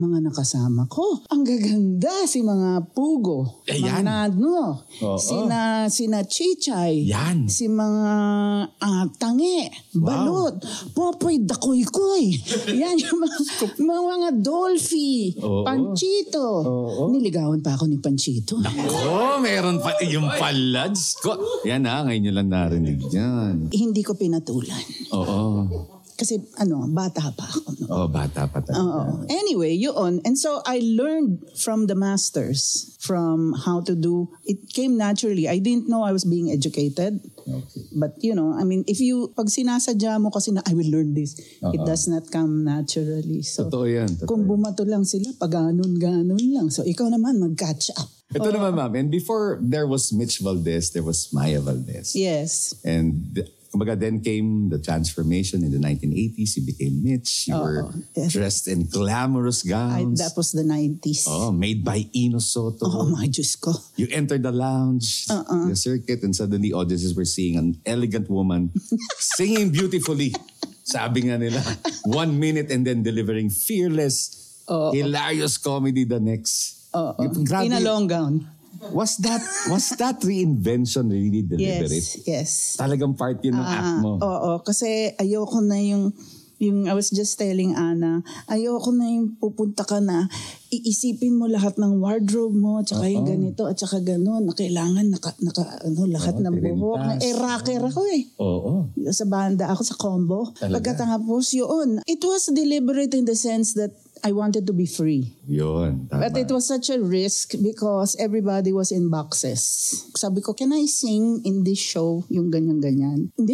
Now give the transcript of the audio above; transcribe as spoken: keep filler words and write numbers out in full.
mga nakasama ko. Ang gaganda si mga Pugo, Eh, mga yan. Nadno, Oo. sina, sina Chichay, Yan. si mga ah, Tange, Balot, Popoy, Dakoy-koy. Yan yung mga, mga, mga Dolphy, Oo. Panchito. Oo. Niligawan pa ako ni Panchito. Oh, meron pa yung pala. Diyos ko. Yan ha, ngayon nyo lang narinig yan. Hindi ko pinatulan. Oo. Kasi ano, bata pa ako. No? Oh, bata pa talaga. Oo. Anyway, yun. And so I learned from the masters from how to do. It came naturally. I didn't know I was being educated. Okay. But you know, I mean, if you, pag sinasadya mo kasi na, I will learn this, it Oo. does not come naturally. So, Totoo yan. Totoo kung yan. bumato lang sila, pag ganon-ganon lang. So, ikaw naman, mag-catch up. Ito naman, ma'am. And before there was Mitch Valdez, there was Maya Valdez. Yes. And the- kumbaga then came the transformation in the nineteen eighties. You became Mitch. You Oo. were Yes. dressed in glamorous I, gowns. that was the nineties. Oh, made by Ino Soto. Oh, my Diyos ko. You entered the lounge, Uh-uh. the circuit, and suddenly audiences were seeing an elegant woman singing beautifully. Sabi nga nila, one minute and then delivering fearless, Oo. hilarious comedy the next. Oo. Grabe. In a long gown. Was that was that reinvention really deliberate? Yes, yes. Talagang part yun ng act Ah, mo. Oo, kasi ayoko na yung, yung I was just telling Ana, ayoko na yung pupunta ka na, iisipin mo lahat ng wardrobe mo, tsaka yung ganito, at tsaka gano'n, na kailangan naka, naka, ano, lahat Oo, ng buhok. Na, tirintas. eh, rocker ako eh. Oo. Sa banda ako, sa combo. Talaga? Pagkatapos yun, it was deliberate in the sense that I wanted to be free. Yun. Tama. But it was such a risk because everybody was in boxes. Sabi ko, can I sing in this show yung ganyan-ganyan? Hindi.